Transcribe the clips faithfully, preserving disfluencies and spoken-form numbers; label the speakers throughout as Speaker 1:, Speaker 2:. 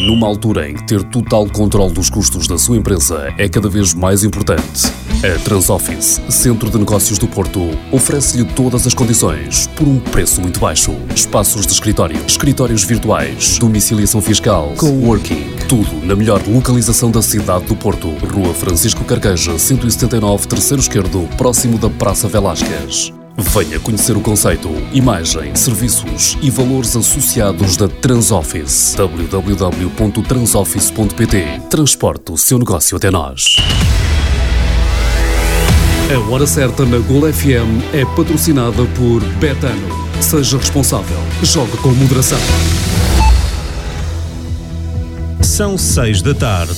Speaker 1: Numa altura em que ter total controle dos custos da sua empresa é cada vez mais importante, a Transoffice, Centro de Negócios do Porto, oferece-lhe todas as condições por um preço muito baixo. Espaços de escritório, escritórios virtuais, domiciliação fiscal, coworking, tudo na melhor localização da cidade do Porto. Rua Francisco Carqueja, cento e setenta e nove, terceiro esquerdo, próximo da Praça Velásquez. Venha conhecer o conceito, imagem, serviços e valores associados da Transoffice. w w w ponto transoffice ponto p t. Transporte o seu negócio até nós. A Hora Certa na Gol F M é patrocinada por Betano. Seja responsável. Jogue com moderação.
Speaker 2: São seis da tarde.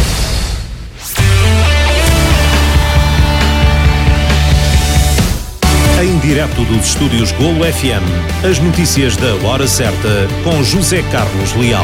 Speaker 2: Em direto dos estúdios Golo F M, as notícias da Hora Certa com José Carlos Leal.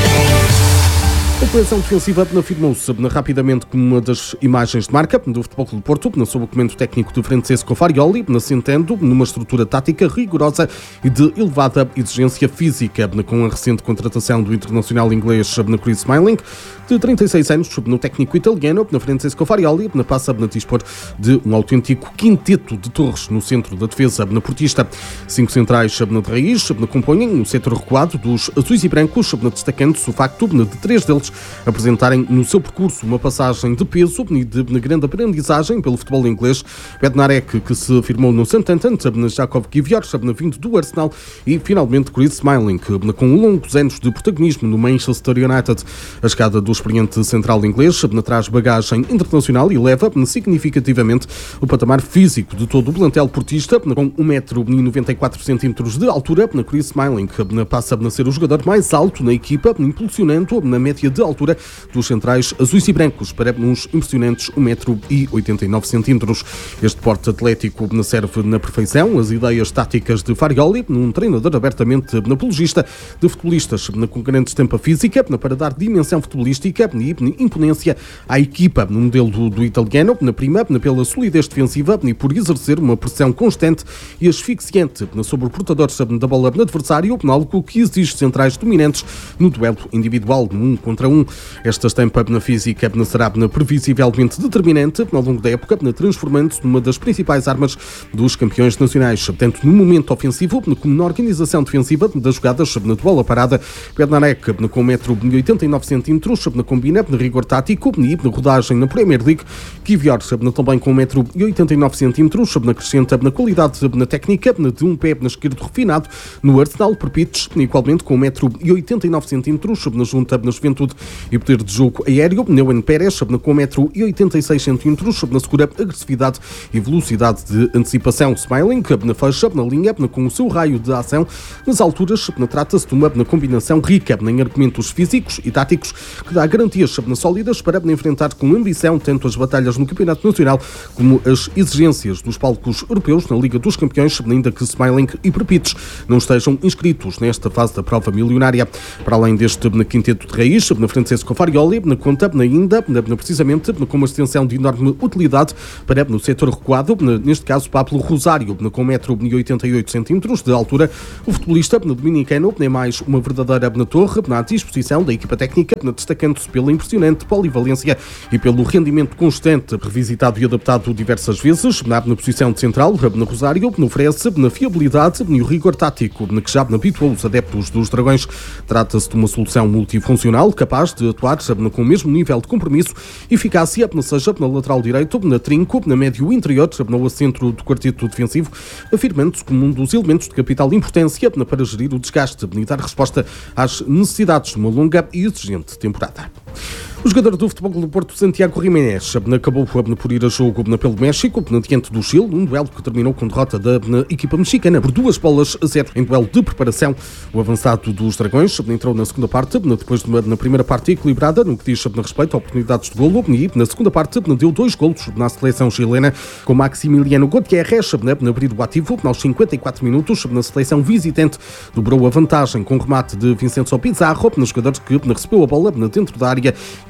Speaker 3: A operação defensiva afirmou-se rapidamente como uma das imagens de marca do Futebol Clube do Porto, sob o comando técnico de Francesco Farioli, assentando numa estrutura tática rigorosa e de elevada exigência física, com a recente contratação do internacional inglês Chris Smalling, de trinta e seis anos, no técnico italiano, Francesco Farioli, passa a dispor de um autêntico quinteto de torres no centro da defesa portista. Cinco centrais de raiz compõem o setor recuado dos azuis e brancos, destacando-se o facto de três deles apresentarem no seu percurso uma passagem de peso e de grande aprendizagem pelo futebol inglês. Bednarek, que se afirmou no Southampton, Jakov Kivior, vindo do Arsenal, e finalmente Chris Smalling, com longos anos de protagonismo no Manchester United. A chegada do experiente central inglês traz bagagem internacional e leva significativamente o patamar físico de todo o plantel portista, com um metro e noventa e quatro centímetros de altura. Chris Smalling passa a ser o jogador mais alto na equipa, impulsionando na média de altura dos centrais azuis e brancos para uns impressionantes um metro e oitenta e nove centímetros. Este porte atlético serve na perfeição as ideias táticas de Farioli, um treinador abertamente apologista de futebolistas com grande estampa física, para dar dimensão futebolística e imponência à equipa, no modelo do, do italiano, na prima pela solidez defensiva e por exercer uma pressão constante e asfixiante sobre o portador da bola adversário, algo que exige centrais dominantes no duelo individual, no um contra um. Esta estampa na física será previsivelmente determinante ao longo da época, transformando-se numa das principais armas dos campeões nacionais, tanto no momento ofensivo como na organização defensiva das jogadas na bola parada. Bednarek, com um metro e oitenta e nove centímetros, combina rigor tático e rodagem na Premier League. Kivior, também com um metro e oitenta e nove centímetros, acrescenta na qualidade na técnica de um pé na esquerdo refinado no Arsenal. Perpites, igualmente com um metro e oitenta e nove centímetros, na junta na Juventude e poder de jogo aéreo. Neuen Pérez, com um metro e oitenta e seis centímetros, na segura agressividade e velocidade de antecipação. Smalling, na fecha, na linha, com o seu raio de ação nas alturas. Trata-se de uma combinação rica em argumentos físicos e táticos que dá garantias sólidas para enfrentar com ambição tanto as batalhas no Campeonato Nacional como as exigências dos palcos europeus na Liga dos Campeões, ainda que Smalling e Perpites não estejam inscritos nesta fase da prova milionária. Para além deste quinteto de raiz, na Francesco Farioli conta ainda precisamente com uma extensão de enorme utilidade para no setor recuado, neste caso Pablo Rosário, com um metro e oitenta e oito centímetros de altura. O futebolista dominicano é mais uma verdadeira torre à disposição da equipa técnica, destacando-se pela impressionante polivalência e pelo rendimento constante, revisitado e adaptado diversas vezes. Na posição de central, na Rosário oferece na fiabilidade e o rigor tático que já habituou os adeptos dos Dragões. Trata-se de uma solução multifuncional capaz de atuar com o mesmo nível de compromisso e eficácia, seja na lateral direito, na trinco, na médio interior, no centro do quarteto defensivo, afirmando-se como um dos elementos de capital importância para gerir o desgaste e dar resposta às necessidades de uma longa e exigente temporada. O jogador do Futebol Clube do Porto, Santiago Jiménez, acabou por ir a jogo pelo México, diante do Chile, um duelo que terminou com derrota da equipa mexicana por duas bolas a zero em duelo de preparação. O avançado dos Dragões entrou na segunda parte, depois de uma na primeira parte equilibrada, no que diz respeito a oportunidades de golo, e na segunda parte deu dois golos na seleção chilena, com Maximiliano Gutierrez a abrir o ativo aos cinquenta e quatro minutos. Na seleção visitante dobrou a vantagem com o remate de Vincenzo Pizarro, no jogador que recebeu a bola dentro da área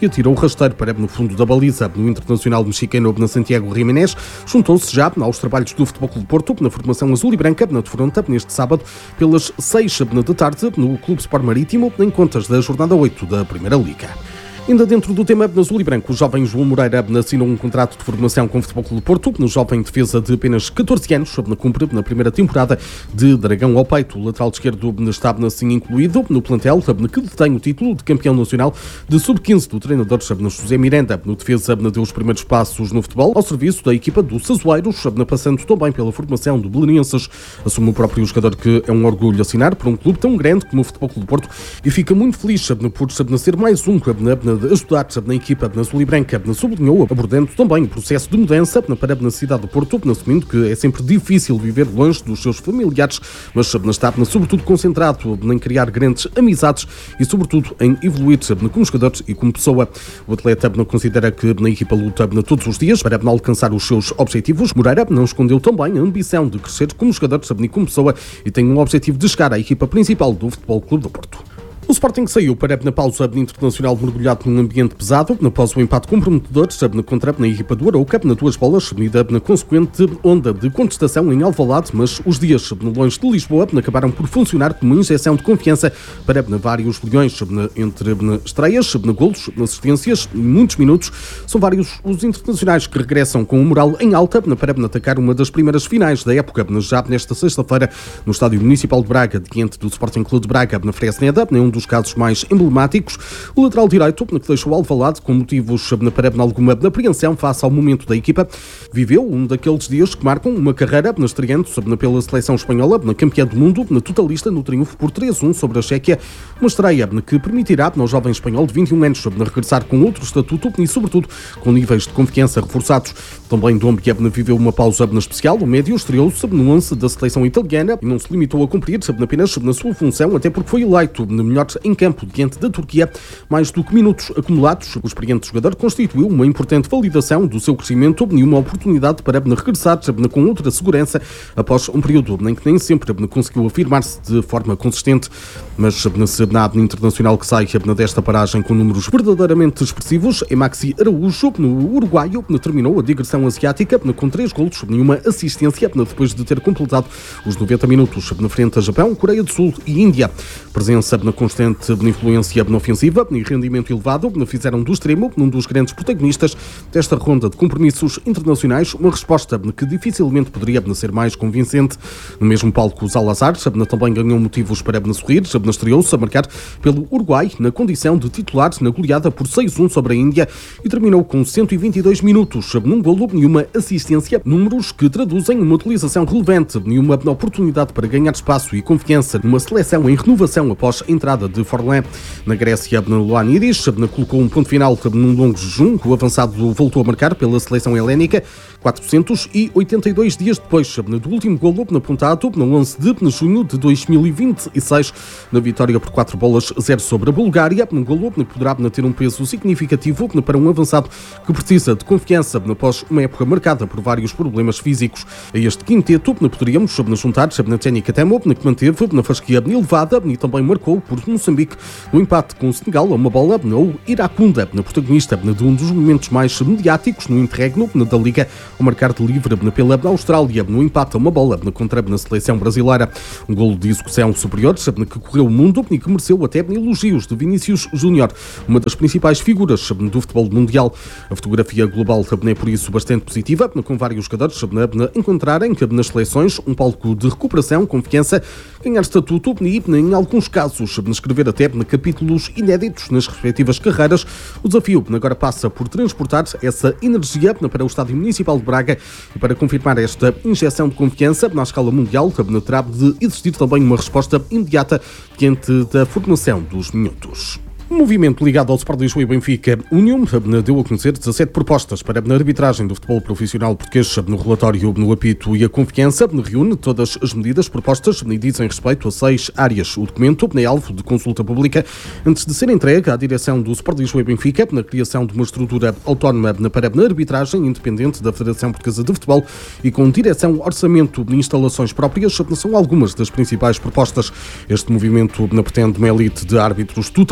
Speaker 3: e atirou o rasteiro para no fundo da baliza. No internacional mexicano na Santiago Jiménez juntou-se já aos trabalhos do Futebol Clube do Porto na formação azul e branca na defronta neste sábado pelas seis da tarde no Clube Sport Marítimo em contas da jornada oito da Primeira Liga. Ainda dentro do tema azul e branco, o jovem João Moreira assinou um contrato de formação com o Futebol Clube do Porto, no jovem defesa de apenas catorze anos, sob na cumpre na primeira temporada de Dragão ao Peito. O lateral esquerdo está assim incluído no plantel, que detém o título de campeão nacional de sub quinze do treinador José Miranda. No defesa deu os primeiros passos no futebol, ao serviço da equipa do Sazoeiros, passando também pela formação do Belenenses. Assume o próprio jogador que é um orgulho assinar por um clube tão grande como o Futebol Clube do Porto e fica muito feliz por ser mais um de ajudar na equipa na azul e branca, sublinhou, abordando também o processo de mudança para a cidade de Porto, assumindo que é sempre difícil viver longe dos seus familiares, mas está sobretudo concentrado em criar grandes amizades e sobretudo em evoluir como jogador e como pessoa. O atleta considera que na equipa luta todos os dias para alcançar os seus objetivos. Moreira não escondeu também a ambição de crescer como jogador e como pessoa e tem um objetivo de chegar à equipa principal do Futebol Clube do Porto. O Sporting saiu para na pausa internacional mergulhado num ambiente pesado, após o empate comprometedor contra a equipa do Arouca, na duas bolas, e na consequente onda de contestação em Alvalade, mas os dias longe de Lisboa acabaram por funcionar como uma injeção de confiança para vários leões, entre estreias, golos, assistências e muitos minutos. São vários os internacionais que regressam com o moral em alta para atacar uma das primeiras finais da época, já nesta sexta-feira, no Estádio Municipal de Braga, diante do Sporting Clube de Braga, na Fresneda, um dos casos mais emblemáticos. O lateral direito, que deixou Alvalade com motivos para alguma apreensão face ao momento da equipa, viveu um daqueles dias que marcam uma carreira estreando pela seleção espanhola, na campeã do mundo, na totalista, no triunfo por três a um sobre a Chequia. Uma estreia que permitirá ao jovem espanhol de vinte e um anos regressar com outro estatuto e, sobretudo, com níveis de confiança reforçados. Também Dombia viveu uma pausa especial. O médio estreou-se no onze da seleção italiana e não se limitou a cumprir apenas na sua função, até porque foi eleito melhor em campo diante da Turquia. Mais do que minutos acumulados, o experiente jogador constituiu uma importante validação do seu crescimento e uma oportunidade para regressar com outra segurança após um período em que nem sempre conseguiu afirmar-se de forma consistente. Mas se nada internacional que sai desta paragem com números verdadeiramente expressivos, é Maxi Araújo, no uruguaio, terminou a digressão asiática com três golos e uma assistência depois de ter completado os noventa minutos na frente a Japão, Coreia do Sul e Índia. Presença na constante influência ofensiva e rendimento elevado fizeram do extremo um dos grandes protagonistas desta ronda de compromissos internacionais, uma resposta que dificilmente poderia ser mais convincente. No mesmo palco, o Salazar também ganhou motivos para sorrir, estreou-se a marcar pelo Uruguai na condição de titular na goleada por seis a um sobre a Índia e terminou com cento e vinte e dois minutos num golo e uma assistência, números que traduzem uma utilização relevante e uma oportunidade para ganhar espaço e confiança numa seleção em renovação após a entrada de Forlán. Na Grécia, Ioannidis colocou um ponto final num longo jejum. O avançado voltou a marcar pela seleção helénica quatrocentos e oitenta e dois dias depois do último golo apontado no onze de junho de dois mil e vinte e seis, na vitória por quatro bolas a zero sobre a Bulgária. Um golo que poderá ter um peso significativo para um avançado que precisa de confiança após uma época marcada por vários problemas físicos. A este quinteto poderíamos juntar na Técnica Temo, que manteve na fasquia elevada e também marcou por Moçambique no empate com o Senegal a uma bola no Iracunda, na protagonista de um dos momentos mais mediáticos no interregno da Liga, ao marcar de livre pela Austrália no empate a uma bola contra a seleção brasileira. Um golo de execução superior que correu o mundo e que mereceu até elogios de Vinícius Júnior, uma das principais figuras do futebol mundial. A fotografia global é por isso bastante positiva, com vários jogadores a encontrarem nas seleções um palco de recuperação, confiança, ganhar estatuto e, em alguns casos, escrever até capítulos inéditos nas respectivas carreiras. O desafio agora passa por transportar essa energia para o Estádio Municipal de Braga e para confirmar esta injeção de confiança na escala mundial, terá de existir também uma resposta imediata diante da formação dos minutos. O movimento ligado ao Sport Lisboa e Benfica Union deu a conhecer dezassete propostas para a arbitragem do futebol profissional português. No relatório, no apito e a confiança, reúne todas as medidas propostas e dizem respeito a seis áreas. O documento é alvo de consulta pública antes de ser entregue à direção do Sport Lisboa e Benfica na criação de uma estrutura autónoma para a arbitragem independente da Federação Portuguesa de Futebol e com direção, orçamento e instalações próprias. São algumas das principais propostas. Este movimento pretende uma elite de árbitros totalmente profissionais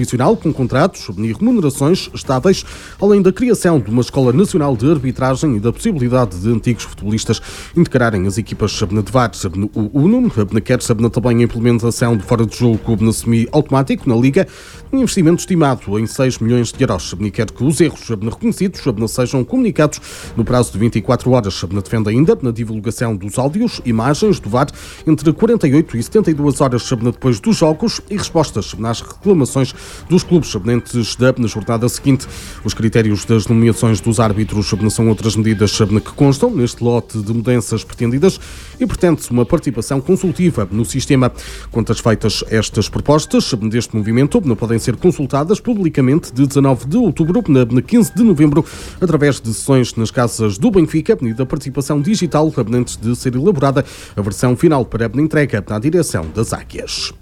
Speaker 3: profissional com contratos e remunerações estáveis, além da criação de uma Escola Nacional de Arbitragem e da possibilidade de antigos futebolistas integrarem as equipas de V A R. O UNO quer também a implementação de fora de jogo semi-automático na Liga, um investimento estimado em seis milhões de euros. E quer que os erros reconhecidos sejam comunicados no prazo de vinte e quatro horas. Defende ainda na divulgação dos áudios, imagens do V A R entre quarenta e oito e setenta e duas horas depois dos jogos e respostas nas reclamações dos clubes antes da jornada seguinte. Os critérios das nomeações dos árbitros são outras medidas que constam neste lote de mudanças pretendidas e pretende-se uma participação consultiva no sistema. Quanto às feitas estas propostas deste movimento, podem ser consultadas publicamente de dezanove de outubro a quinze de novembro através de sessões nas casas do Benfica e da participação digital antes de ser elaborada a versão final para a entrega à direção das Águias.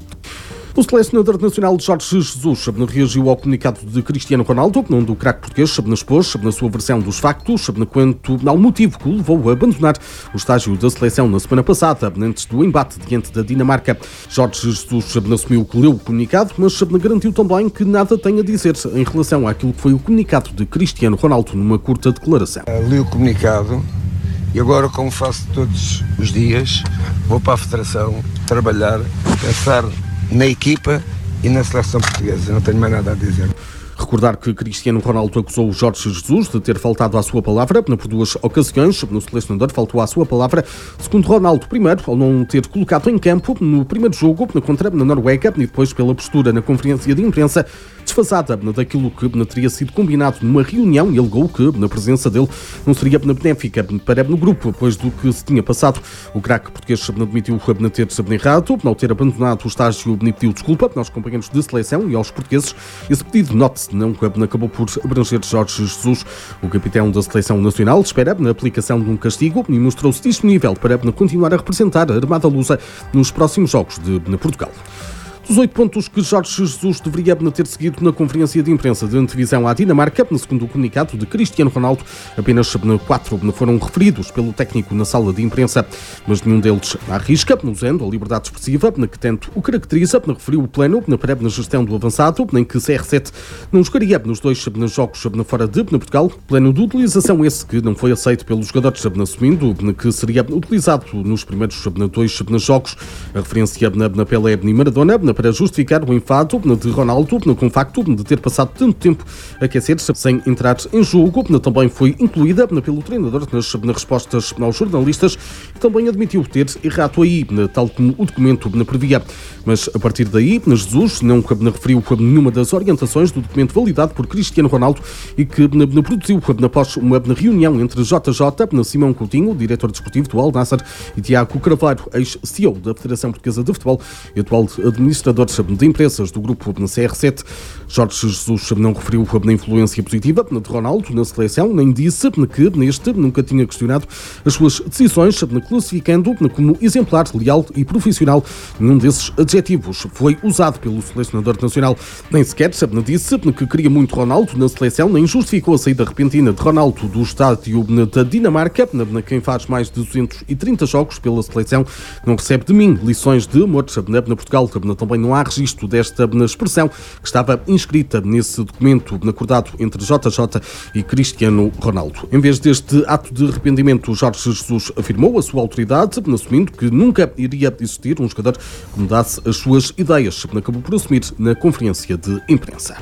Speaker 3: O selecionador nacional Jorge Jesus reagiu ao comunicado de Cristiano Ronaldo, onde o craque português expôs na sua versão dos factos quanto ao motivo que o levou a abandonar o estágio da seleção na semana passada, antes do embate diante da Dinamarca. Jorge Jesus assumiu que leu o comunicado, mas garantiu também que nada tem a dizer em relação àquilo que foi o comunicado de Cristiano Ronaldo numa curta declaração.
Speaker 4: Li o comunicado e agora, como faço todos os dias, vou para a Federação trabalhar, pensar na equipa e na seleção portuguesa. Não tenho mais nada a dizer.
Speaker 3: Recordar que Cristiano Ronaldo acusou o Jorge Jesus de ter faltado à sua palavra por duas ocasiões. No selecionador faltou à sua palavra, segundo Ronaldo, primeiro ao não ter colocado em campo no primeiro jogo contra a Noruega e depois pela postura na conferência de imprensa desfasada daquilo que teria sido combinado numa reunião e alegou que na presença dele não seria benéfica para o grupo, depois do que se tinha passado. O craque português admitiu ter errado, não ter abandonado o estágio e pediu desculpa aos companheiros de seleção e aos portugueses. Esse pedido, note-se, não acabou por abranger Jorge Jesus. O capitão da seleção nacional espera na aplicação de um castigo e mostrou-se disponível para continuar a representar a Armada Lusa nos próximos jogos de Portugal. Dos oito pontos que Jorge Jesus deveria ter seguido na conferência de imprensa de antevisão à Dinamarca, segundo o comunicado de Cristiano Ronaldo, apenas quatro foram referidos pelo técnico na sala de imprensa, mas nenhum deles arrisca, usando a liberdade expressiva que tanto o caracteriza, referiu o plano para a gestão do avançado, nem que C R sete não jogaria nos dois jogos fora de Portugal, plano de utilização esse que não foi aceito pelos jogadores, assumindo que seria utilizado nos primeiros dois jogos. A referência na Pelé e Maradona para justificar o enfado de Ronaldo com o facto de ter passado tanto tempo a aquecer-se sem entrar em jogo. Também foi incluída pelo treinador nas respostas aos jornalistas e também admitiu ter errado aí, tal como o documento previa. Mas a partir daí, Jesus não referiu nenhuma das orientações do documento validado por Cristiano Ronaldo e que produziu após uma reunião entre J J, Simão Coutinho, diretor desportivo do Al Nassr, e Tiago Carvalho, ex-C E O da Federação Portuguesa de Futebol e atual administrador de empresas do grupo C R sete. Jorge Jesus não referiu a influência positiva de Ronaldo na seleção, nem disse que neste nunca tinha questionado as suas decisões, classificando como exemplar, leal e profissional. Nenhum desses adjetivos foi usado pelo selecionador nacional. Nem sequer disse que queria muito Ronaldo na seleção, nem justificou a saída repentina de Ronaldo do estádio da Dinamarca, quem faz mais de duzentos e trinta jogos pela seleção. Não recebe de mim lições de amor na Portugal. Também não há registro desta expressão que estava inscrita nesse documento acordado entre J J e Cristiano Ronaldo. Em vez deste ato de arrependimento, Jorge Jesus afirmou a sua autoridade, assumindo que nunca iria existir um jogador que mudasse as suas ideias. Acabou por assumir na conferência de imprensa.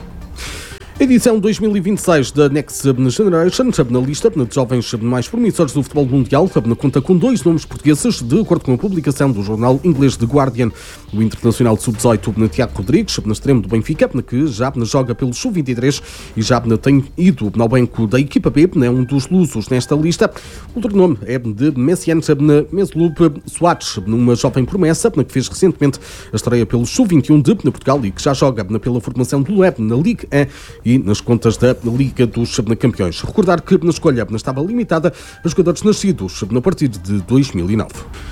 Speaker 3: Edição dois mil e vinte e seis da Next Generation, na lista de jovens mais promissores do futebol mundial, conta com dois nomes portugueses, de acordo com a publicação do jornal inglês The Guardian. O internacional de sub dezoito, Tiago Rodrigues, na extremo do Benfica, que já joga pelo sub vinte e três e já tem ido ao banco da equipa B, é um dos lusos nesta lista. O outro nome é de Messiane Mesloub Soares, numa jovem promessa, que fez recentemente a estreia pelo sub vinte e um de Portugal e que já joga pela formação do L E B na Ligue um e nas contas da Liga dos Campeões. Recordar que na escolha estava limitada a jogadores nascidos a partir de dois mil e nove.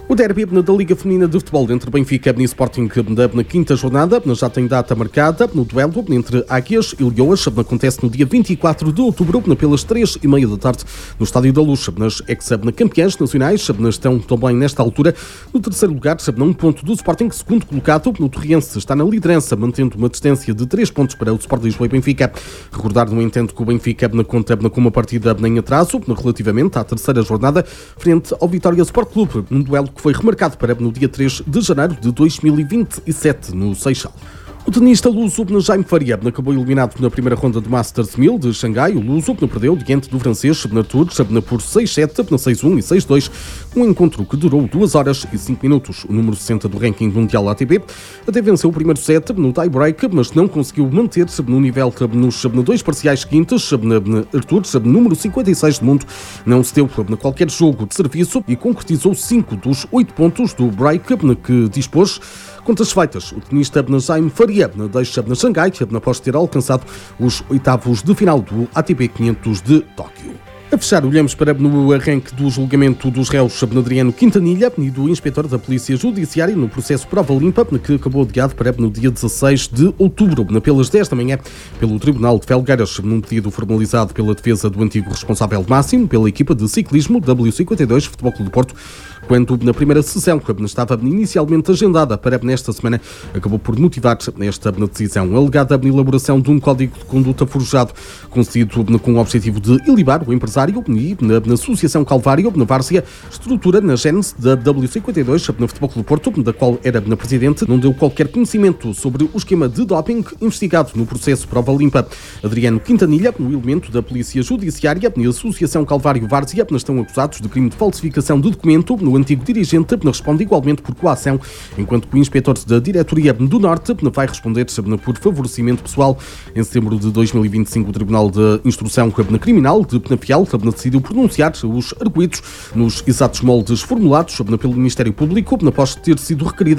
Speaker 3: O derby da Liga Feminina de Futebol entre Benfica e Sporting na quinta jornada já tem data marcada. No duelo entre Águias e Leoas acontece no dia vinte e quatro de outubro pelas três e meia da tarde no Estádio da Luz. Nas ex-campeãs nacionais estão também nesta altura no terceiro lugar, a um ponto do Sporting, segundo colocado no Torriense está na liderança, mantendo uma distância de três pontos para o Sport Lisboa e Benfica. Recordar, no entanto, que o Benfica conta com uma partida em atraso relativamente à terceira jornada frente ao Vitória Sport Clube, um duelo que foi remarcado para no dia três de janeiro de dois mil e vinte e sete no Seixal. O tenista luso Jaime Faria acabou eliminado na primeira ronda do Masters mil de Xangai. O luso perdeu diante do francês Arthur por seis sete, seis um e seis dois, um encontro que durou duas horas e cinco minutos. O número sessenta do ranking mundial A T P até venceu o primeiro set no tie-break, mas não conseguiu manter-se no nível nos dois parciais seguintes. Arthur, número cinquenta e seis do mundo, não se deu a qualquer jogo de serviço e concretizou cinco dos oito pontos do break que dispôs. Contas feitas, o tenista Jaime Faria deixa na Xangai após ter alcançado os oitavos de final do A T P quinhentos de Tóquio. A fechar, olhamos para no arranque do julgamento dos réus Adriano Quintanilha e do inspetor da Polícia Judiciária no processo Prova Limpa, que acabou adiado para no dia dezasseis de outubro, pelas dez da manhã, pelo Tribunal de Felgueiras, num pedido formalizado pela defesa do antigo responsável máximo pela equipa de ciclismo W cinquenta e dois Futebol Clube do Porto, quando na primeira sessão, que estava inicialmente agendada para nesta semana, acabou por motivar esta decisão. Alegada a elaboração de um código de conduta forjado, concedido com o objetivo de ilibar o empresário e na, na Associação Calvário, na Várzea, estrutura na gênese da W cinquenta e dois no Futebol Clube do Porto, da qual era na presidente, não deu qualquer conhecimento sobre o esquema de doping investigado no processo Prova Limpa. Adriano Quintanilha, no elemento da Polícia Judiciária e a Associação Calvário Várzea, estão acusados de crime de falsificação de documento. No antigo dirigente responde igualmente por coação, enquanto que o inspetor da Diretoria do Norte vai responder por favorecimento pessoal. Em setembro de dois mil e vinte e cinco, o Tribunal de Instrução Criminal de Penafiel decidiu pronunciar os arguidos nos exatos moldes formulados pelo Ministério Público após ter sido requerida